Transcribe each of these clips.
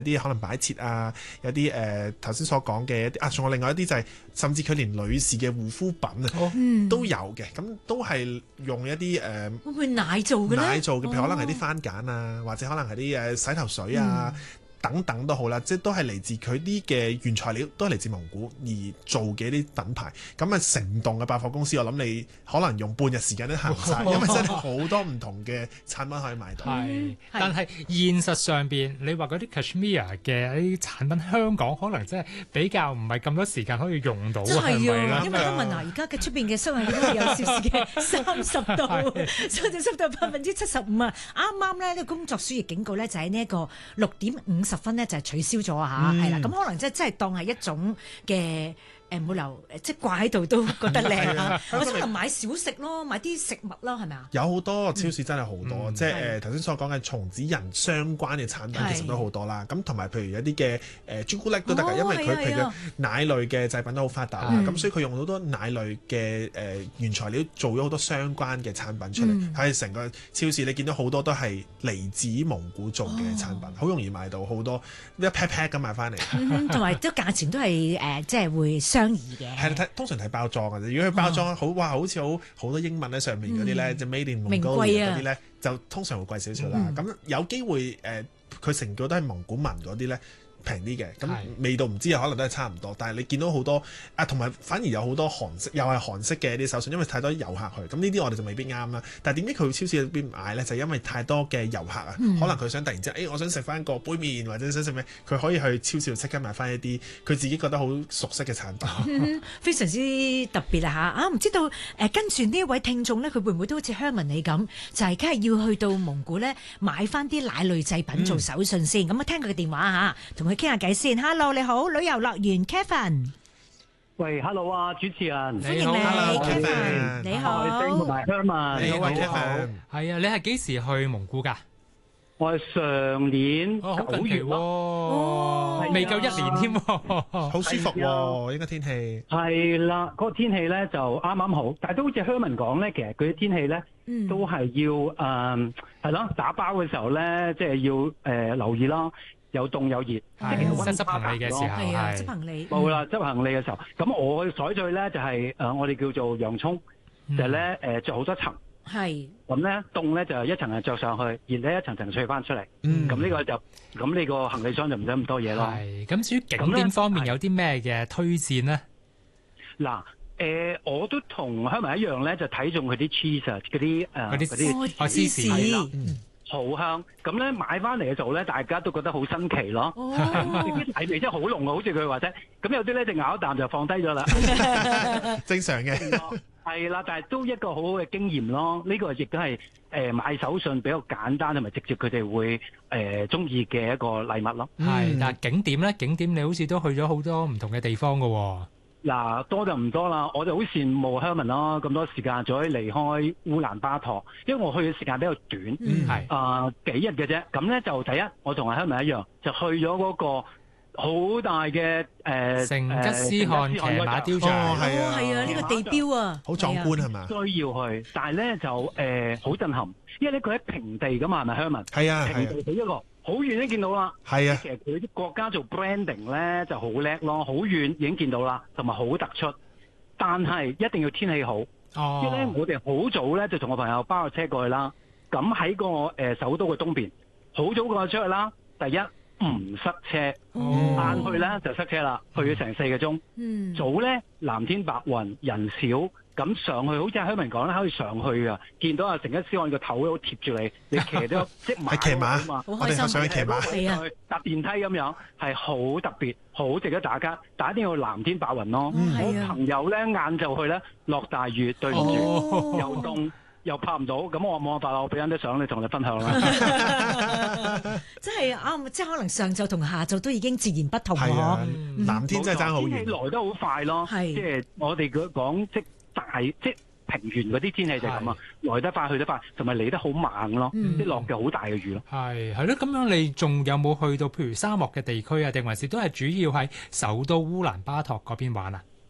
啲可能擺設啊，有啲頭先所講嘅一啲啊，仲有另外一啲就係、甚至佢連女士嘅護膚品啊、都有嘅，咁都係用一啲會唔會奶做嘅咧？ 奶做嘅，譬如可能係啲番梘啊，或者可能係啲洗頭水啊。等等都好啦，即係都係嚟自佢啲嘅原材料，都係嚟自蒙古而做嘅一啲品牌。咁啊，成棟嘅百貨公司，我諗你可能用半日時間都行晒，因為真係好多唔同嘅產品可以買到。 係，但係現實上邊，你話嗰啲 Cashmere 嘅一啲產品，香港可能真係比較唔係咁多時間可以用到，係咪啦？ 因為香港嗱，而家嘅出邊嘅濕氣都係有攝氏嘅30度，相對濕度75%啊！啱啱咧，呢個工作暑熱警告咧，就喺呢一個6:50咧就係取消咗啊嚇，係啦，咁可能真係當係一種嘅冇留，即係掛喺度都覺得靚啊，或者可能買小食咯，買啲食物咯，係咪啊？ 有好多超市真係好多，即係頭先所講嘅松子仁相關嘅產品其實都好多啦。咁同埋譬如有啲嘅朱古力都得㗎，因為佢譬如奶類嘅製品都好發達啦，咁所以佢用好多奶類嘅原材料做咗好多相關嘅產品出嚟，喺成個超市你見到好多都係嚟自蒙古做嘅產品，好容易買到好多一 pack pack 咁買翻嚟， 同埋都價錢都係即係會相宜嘅。 係通常睇包裝嘅啫。如果佢包裝好似好多英文喺上面嗰啲咧，即係 Made in Mongolia 嗰啲咧，就通常會貴少少啦。咁有機會佢成個都係蒙古文嗰啲咧，平啲嘅，咁味道唔知可能都係差唔多，但係你見到好多同埋反而有好多韓式，又係韓式嘅啲手信，因為太多遊客去，咁呢啲我哋就未必啱啦。但係點解佢去超市入邊買呢？就係因為太多嘅遊客啊，可能佢想突然之間，我想食翻個杯麵或者想食咩，佢可以去超市即刻買翻一啲佢自己覺得好熟悉嘅產品， 非常之特別啊！唔知道跟住呢一位聽眾呢，佢會唔會都好似Herman你咁，就係梗係要去到蒙古呢買翻啲奶類製品做手信先？咁聽佢嘅電話嚇，同佢傾下偈先。Hello， 你好，旅遊樂園 Kevin。 喂 ，Hello 啊，主持人， 歡迎你 Kevin， 你好。 同埋 Herman， 你好 Kevin。 係啊，你係幾時去蒙古㗎？ 我係上年9月未夠1年添， 好舒服喎，應該天氣。 係啦，嗰個天氣咧就啱啱好，但係都好似 Herman 講咧，其實佢啲天氣咧都係要係咯，打包嘅時候咧，即係要留意啦。又凍又熱，即係其實執行李嘅時候， 係啊，執行李冇啦，執行李嘅時候，咁我採取咧就係我哋叫做洋葱，就係咧着好多層， 係咁咧凍咧就一層係着上去，熱咧一層層脆翻出嚟，咁呢個就咁呢個行李箱就唔使咁多嘢咯。 係咁，至於景點方面有啲咩嘅推薦咧？ 嗱，我都同香民一樣咧，就睇中佢啲 cheese 啊，嗰啲芝士。 好香，咁咧買翻嚟嘅時候咧，大家都覺得好新奇咯。啲奶味真係好濃啊，好似佢話啫。咁有啲咧就咬一啖就放低咗啦。 正常嘅。 係啦，但係都一個好好嘅經驗咯。呢個亦都係買手信比較簡單同埋直接佢哋會中意嘅一個禮物咯。 係，但係景點咧，景點你好似都去咗好多唔同嘅地方㗎喎。 嗱，多就唔多啦，我就好羨慕 Herman 咯，咁多時間就可以離開烏蘭巴托，因為我去嘅時間比較短，幾日嘅啫。咁咧就第一，我同阿 Herman 一樣，就去咗嗰個好大嘅成吉思汗騎馬雕像， 係啊，呢個地標啊， 好壯觀係嘛？ 需要去，但係咧就好震撼，因為咧佢喺平地㗎嘛，係咪 Herman？ 係啊， 平地起一個。好遠已經見到啦， 係啊， 其實佢啲國家做 branding 咧就好叻咯，好遠已經見到啦，同埋好突出。但係一定要天氣好，因為咧我哋好早咧就同我朋友包個車過去啦。咁喺個首都嘅東邊，好早過去出去啦。第一唔塞車，晏去咧就塞車啦，去咗成4個鐘。早咧藍天白雲，人少。咁上去好似阿Herman講咧，可以上去啊！見到阿成吉思汗個頭都貼住你，你騎到即馬係騎馬嘛， 好開心， 上去騎馬， 係啊，搭電梯咁樣，係好特別，好值得大家一定要藍天白雲咯。我朋友咧晏晝去咧落大雨，對唔住，又凍又拍唔到，咁我冇辦法啦，我俾啲相你同你分享啦。 真係啱，即係可能上晝同下晝都已經截然不同喎。藍天真係爭好遠， 天氣來得好快咯，即係我哋講即平原嗰啲天氣就係咁啊，來得快去得快，同埋嚟得好猛咯，即落嘅好大嘅雨咯。 係咯，咁樣你仲有冇去到譬如沙漠嘅地區啊？定還是都係主要喺首都烏蘭巴托嗰邊玩啊？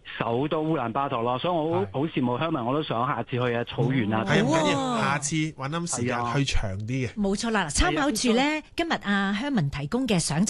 首都烏蘭巴托咯，所以我好羨慕香文，我都想下次去啊草原啊。 係唔緊要，下次揾啱時間去長啲嘅。 冇錯啦，參考住咧今日阿香文提供嘅相。